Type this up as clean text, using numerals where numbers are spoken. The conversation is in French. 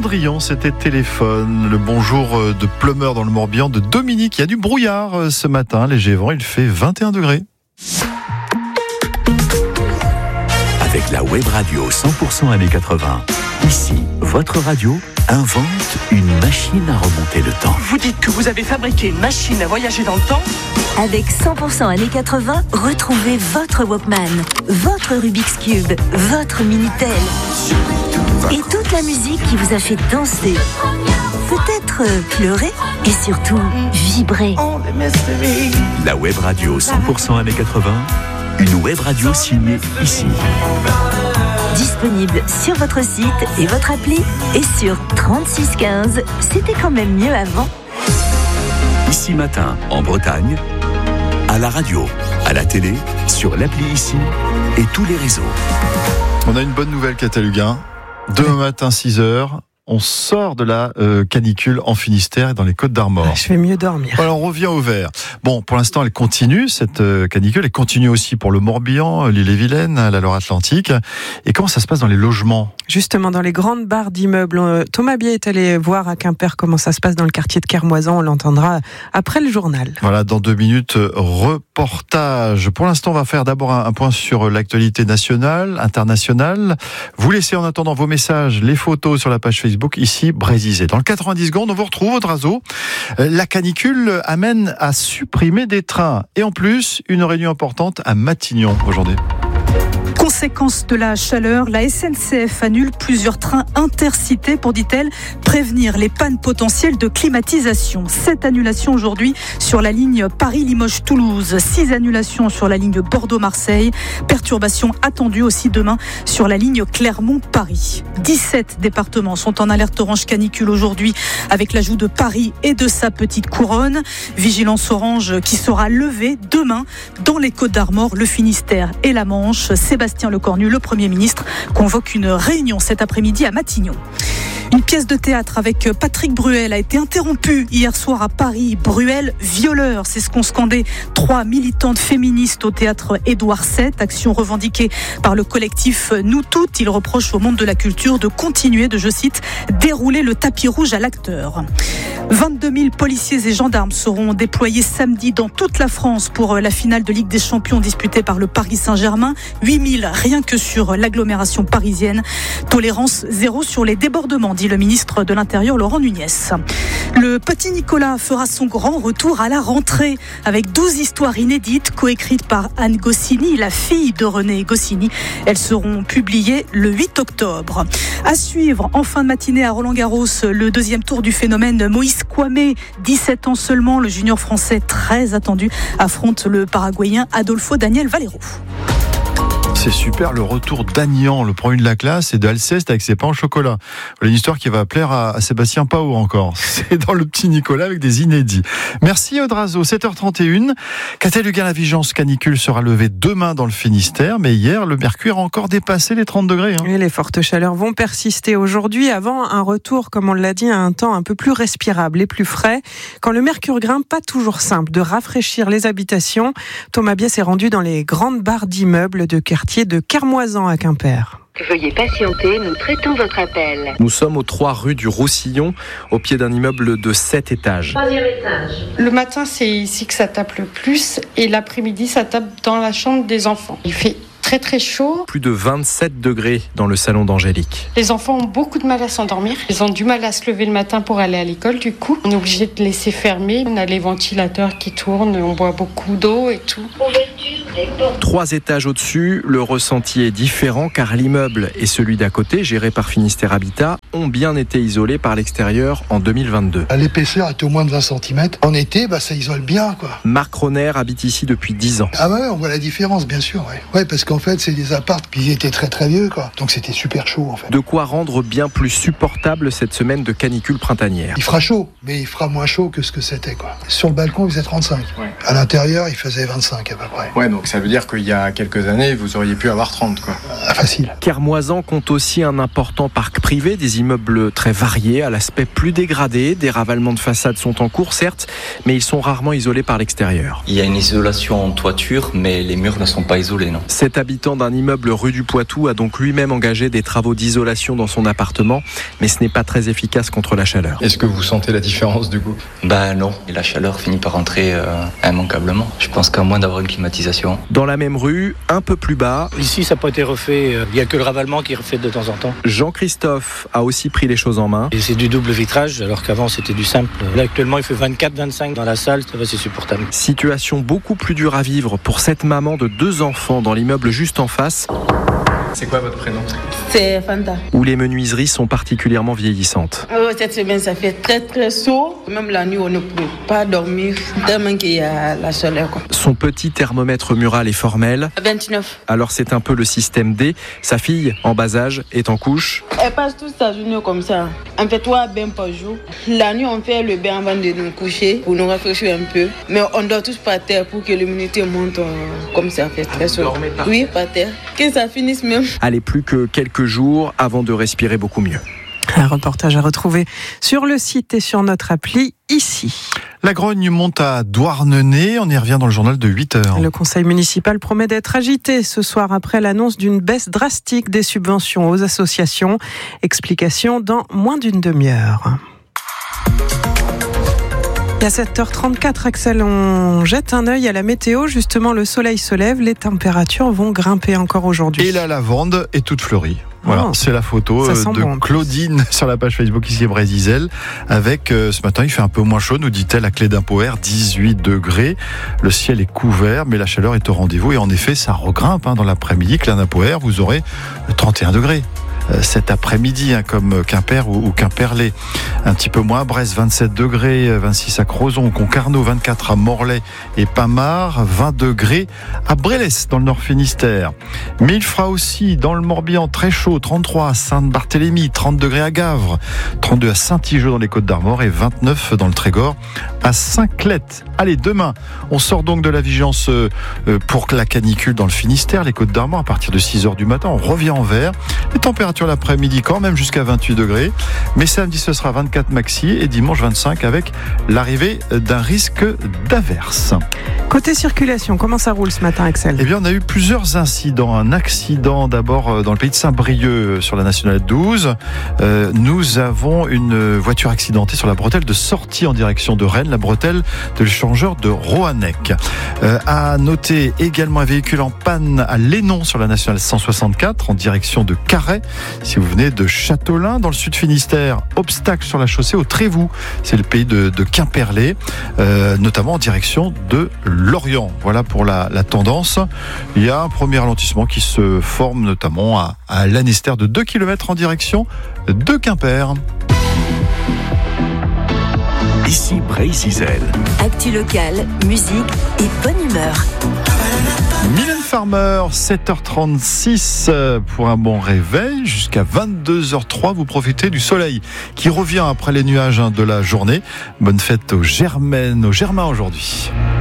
Cendrillon, c'était Téléphone. Le bonjour de Pleumeur dans le Morbihan de Dominique. Il y a du brouillard ce matin, léger vent, il fait 21 degrés. Avec la web radio 100% années 80, ici, votre radio invente une machine à remonter le temps. Vous dites que vous avez fabriqué une machine à voyager dans le temps ? Avec 100% années 80, retrouvez votre Walkman, votre Rubik's Cube, votre Minitel et toute la musique qui vous a fait danser, peut-être pleurer et surtout vibrer. La web radio 100% années 80, une web radio signée ici. Disponible sur votre site et votre appli et sur 3615. C'était quand même mieux avant. Ici matin, en Bretagne, à la radio, à la télé, sur l'appli ici et tous les réseaux. On a une bonne nouvelle, Cataluguin. Demain matin, 6h, on sort de la canicule en Finistère et dans les Côtes-d'Armor. Je vais mieux dormir. Alors, on revient au vert. Bon, pour l'instant, elle continue, cette canicule. Elle continue aussi pour le Morbihan, l'île-et-Vilaine, la Loire-Atlantique. Et comment ça se passe dans les logements ? Justement, dans les grandes barres d'immeubles. Thomas Biet est allé voir à Quimper comment ça se passe dans le quartier de Kermoisan. On l'entendra après le journal. Voilà, dans 2 minutes, reportage. Pour l'instant, on va faire d'abord un point sur l'actualité nationale, internationale. Vous laissez en attendant vos messages, les photos sur la page Facebook. Ici, Brésisé. Dans le 90 secondes, on vous retrouve au Drazo. La canicule amène à supprimer des trains. Et en plus, une réunion importante à Matignon aujourd'hui. Conséquence de la chaleur, la SNCF annule plusieurs trains intercités pour, dit-elle, prévenir les pannes potentielles de climatisation. 7 annulations aujourd'hui sur la ligne Paris-Limoges-Toulouse, 6 annulations sur la ligne Bordeaux-Marseille, perturbations attendues aussi demain sur la ligne Clermont-Paris. 17 départements sont en alerte orange canicule aujourd'hui avec l'ajout de Paris et de sa petite couronne. Vigilance orange qui sera levée demain dans les Côtes-d'Armor, le Finistère et la Manche. Sébastien Lecornu, le Premier ministre, convoque une réunion cet après-midi à Matignon. Une pièce de théâtre avec Patrick Bruel a été interrompue hier soir à Paris. Bruel, violeur, c'est ce qu'ont scandé 3 militantes féministes au théâtre Édouard VII. Action revendiquée par le collectif Nous Toutes. Il reproche au monde de la culture de continuer de, je cite, dérouler le tapis rouge à l'acteur. 22 000 policiers et gendarmes seront déployés samedi dans toute la France pour la finale de Ligue des Champions disputée par le Paris Saint-Germain. 8 000 rien que sur l'agglomération parisienne. Tolérance zéro sur les débordements, dit le ministre de l'Intérieur Laurent Nunez. Le petit Nicolas fera son grand retour à la rentrée avec 12 histoires inédites coécrites par Anne Goscinny, la fille de René Goscinny. Elles seront publiées le 8 octobre. À suivre en fin de matinée à Roland-Garros, le 2e tour du phénomène Moïse Kwame, 17 ans seulement, le junior français très attendu affronte le Paraguayen Adolfo Daniel Valero. C'est super, le retour d'Agnan, le premier de la classe, et de Alceste avec ses pains au chocolat. Une histoire qui va plaire à Sébastien Pao encore. C'est dans le petit Nicolas avec des inédits. Merci Odrazo, 7h31. Cataluguin, la vigilance canicule sera levée demain dans le Finistère, mais hier, le mercure a encore dépassé les 30 degrés. Et les fortes chaleurs vont persister aujourd'hui avant un retour, comme on l'a dit, à un temps un peu plus respirable et plus frais. Quand le mercure grimpe, pas toujours simple de rafraîchir les habitations. Thomas Biet s'est rendu dans les grandes barres d'immeubles de quartier de Kermoisan à Quimper. Veuillez patienter, nous traitons votre appel. Nous sommes aux 3 rue du Roussillon, au pied d'un immeuble de 7 étages. 3e étage. Le matin, c'est ici que ça tape le plus, et l'après-midi, ça tape dans la chambre des enfants. Il fait très très chaud. Plus de 27 degrés dans le salon d'Angélique. Les enfants ont beaucoup de mal à s'endormir. Ils ont du mal à se lever le matin pour aller à l'école. Du coup, on est obligé de laisser fermer. On a les ventilateurs qui tournent, on boit beaucoup d'eau et tout. 3 étages au-dessus, le ressenti est différent car l'immeuble et celui d'à côté, géré par Finistère Habitat, ont bien été isolés par l'extérieur en 2022. L'épaisseur est au moins de 20 cm. En été, ça isole bien, quoi. Marc Roner habite ici depuis 10 ans. Ah ouais, on voit la différence, bien sûr. Ouais, parce qu'en fait, c'est des apparts qui étaient très très vieux, quoi. Donc c'était super chaud, en fait. De quoi rendre bien plus supportable cette semaine de canicule printanière. Il fera chaud, mais il fera moins chaud que ce que c'était, quoi. Sur le balcon, il faisait 35. Ouais. À l'intérieur, il faisait 25 à peu près. ouais. Donc ça veut dire qu'il y a quelques années, vous auriez pu avoir 30, quoi. Facile. Kermoisan compte aussi un important parc privé, des immeubles très variés, à l'aspect plus dégradé. Des ravalements de façades sont en cours, certes, mais ils sont rarement isolés par l'extérieur. Il y a une isolation en toiture, mais les murs ne sont pas isolés, non. Cet habitant d'un immeuble rue du Poitou a donc lui-même engagé des travaux d'isolation dans son appartement, mais ce n'est pas très efficace contre la chaleur. Est-ce que vous sentez la différence du coup ? Non, et la chaleur finit par rentrer immanquablement. Je pense qu'à moins d'avoir une climatisation. Dans la même rue, un peu plus bas... Ici, ça n'a pas été refait, il n'y a que le ravalement qui est refait de temps en temps. Jean-Christophe a aussi pris les choses en main. Et c'est du double vitrage, alors qu'avant c'était du simple. Là, actuellement, il fait 24-25 dans la salle, ça va, c'est supportable. Situation beaucoup plus dure à vivre pour cette maman de 2 enfants dans l'immeuble juste en face. C'est quoi votre prénom ? C'est Fanta. Où les menuiseries sont particulièrement vieillissantes. Cette semaine, ça fait très très chaud. Même la nuit, on ne peut pas dormir tellement qu'il y a la chaleur. Son petit thermomètre mural est formel. 29. Alors c'est un peu le système D. Sa fille, en bas âge, est en couche. Elle passe toute sa journée comme ça. On fait 3 bains par jour. La nuit, on fait le bain avant de nous coucher pour nous rafraîchir un peu. Mais on dort tous par terre pour que l'immunité monte comme ça fait très chaud. Oui, par terre. Que ça finisse même. Allez, plus que quelques jours avant de respirer beaucoup mieux. Un reportage à retrouver sur le site et sur notre appli ici. La grogne monte à Douarnenez, on y revient dans le journal de 8h. Le conseil municipal promet d'être agité ce soir après l'annonce d'une baisse drastique des subventions aux associations. Explication dans moins d'une demi-heure. Et à 7h34, Axel, on jette un œil à la météo. Justement, le soleil se lève, les températures vont grimper encore aujourd'hui. Et la lavande est toute fleurie. Voilà, c'est la photo de Claudine sur la page Facebook ici à Brézizel. Avec ce matin, il fait un peu moins chaud, nous dit-elle, à Clé d'Impoer, 18 degrés. Le ciel est couvert, mais la chaleur est au rendez-vous. Et en effet, ça regrimpe dans l'après-midi. Clé d'Impoer, vous aurez 31 degrés. Cet après-midi, comme Quimper ou Quimperlé. Un petit peu moins à Brest, 27 degrés, 26 à Crozon, Concarneau, 24 à Morlaix et Pamar, 20 degrés à Brélès, dans le Nord Finistère. Mais il fera aussi dans le Morbihan très chaud, 33 à Sainte-Barthélemy, 30 degrés à Gavre, 32 à Saint-Igeau dans les Côtes-d'Armor et 29 dans le Trégor à Saint-Clette. Allez, demain, on sort donc de la vigilance pour la canicule dans le Finistère, les Côtes-d'Armor, à partir de 6h du matin, on revient en vert. Les températures l'après-midi quand même jusqu'à 28 degrés. Mais samedi, ce sera 24 maxi et dimanche 25 avec l'arrivée d'un risque d'averse. Côté circulation, comment ça roule ce matin, Axel ? Eh bien, on a eu plusieurs incidents. Un accident d'abord dans le pays de Saint-Brieuc sur la nationale 12. Nous avons une voiture accidentée sur la bretelle de sortie en direction de Rennes, la bretelle de l'échangeur de Roannec. À noter également un véhicule en panne à Lénon sur la nationale 164 en direction de Carhaix. Si vous venez de Châteaulin, dans le sud Finistère, obstacle sur la chaussée au Trévoux, c'est le pays de Quimperlé, notamment en direction de Lorient. Voilà pour la tendance. Il y a un premier ralentissement qui se forme notamment à Lanester de 2 km en direction de Quimper. Ici Brézizel. Actu locale, musique et bonne humeur. Mylène Farmer, 7h36 pour un bon réveil. Jusqu'à 22h03, vous profitez du soleil qui revient après les nuages de la journée. Bonne fête aux Germaines, aux Germains aujourd'hui.